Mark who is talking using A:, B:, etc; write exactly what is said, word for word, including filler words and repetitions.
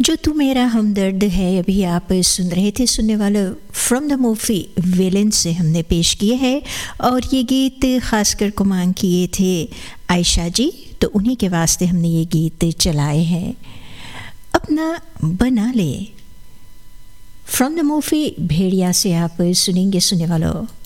A: जो तू मेरा हमदर्द है अभी आप सुन रहे थे, सुनने वाले फ्रॉम द मूवी विलेन से हमने पेश किए हैं। और ये गीत खासकर को मांग किए थे आयशा जी, तो उन्हीं के वास्ते हमने ये गीत चलाए हैं। अपना बना ले फ्रॉम द मूवी भेड़िया से आप सुनेंगे सुनने वालों।